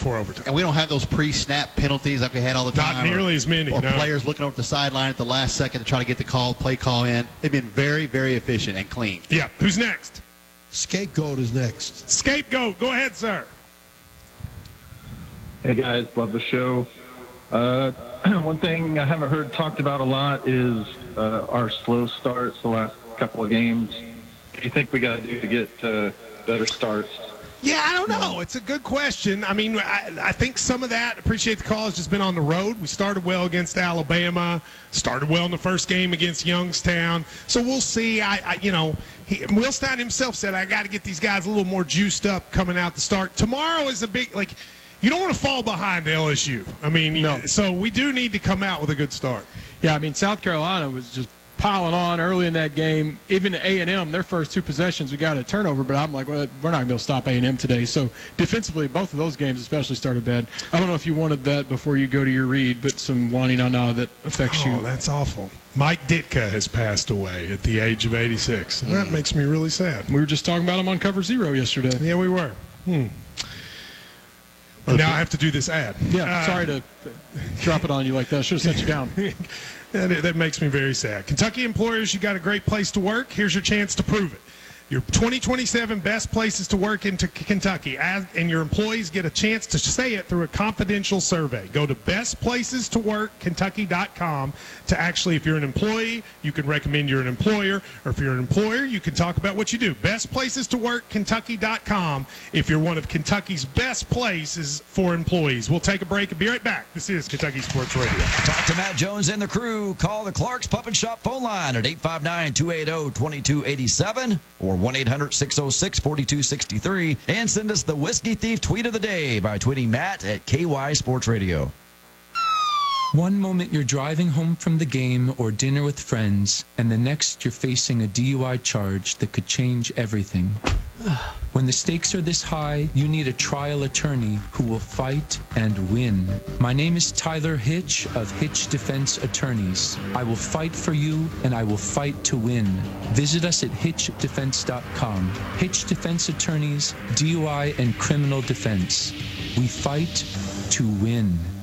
before overtime. And we don't have those pre-snap penalties like we had all the time. Not nearly as many. Or no. players looking over the sideline at the last second to try to get the play call in. They've been very, very efficient and clean. Yeah. Who's next? Scapegoat is next. Scapegoat. Go ahead, sir. Hey, guys. Love the show. One thing I haven't heard talked about a lot is our slow starts the last couple of games. What do you think we got to do to get better starts? Yeah, I don't know. It's a good question. I mean, I think some of that, appreciate the call, has just been on the road. We started well against Alabama, started well in the first game against Youngstown. So we'll see. Will Stein himself said, I got to get these guys a little more juiced up coming out the start. Tomorrow is a big, you don't want to fall behind LSU. I mean, no. So we do need to come out with a good start. Yeah, I mean, South Carolina was just piling on early in that game. Even A&M, their first two possessions, we got a turnover, but I'm like, well, we're not going to be able to stop A&M today. So defensively, both of those games especially started bad. I don't know if you wanted that before you go to your read, but some wani-na-na that affects you. Oh, that's awful. Mike Ditka has passed away at the age of 86. And that makes me really sad. We were just talking about him on Cover Zero yesterday. Yeah, we were. Now I have to do this ad. Yeah, sorry to drop it on you like that. I should have sent you down. That makes me very sad. Kentucky employers, you got a great place to work. Here's your chance to prove it. Your 2027 best places to work in Kentucky, and your employees get a chance to say it through a confidential survey. Go to bestplacesToWorkKentucky.com to actually, if you're an employee, you can recommend you're an employer, or if you're an employer, you can talk about what you do. BestplacesToWorkKentucky.com if you're one of Kentucky's best places for employees. We'll take a break and be right back. This is Kentucky Sports Radio. Talk to Matt Jones and the crew. Call the Clark's Pup and Shop phone line at 859-280-2287 or 1-800-606-4263, and send us the Whiskey Thief tweet of the day by tweeting Matt at KY Sports Radio. One moment you're driving home from the game or dinner with friends, and the next you're facing a DUI charge that could change everything. When the stakes are this high, you need a trial attorney who will fight and win. My name is Tyler Hitch of Hitch Defense Attorneys. I will fight for you, and I will fight to win. Visit us at hitchdefense.com. Hitch Defense Attorneys, DUI and criminal defense. We fight to win.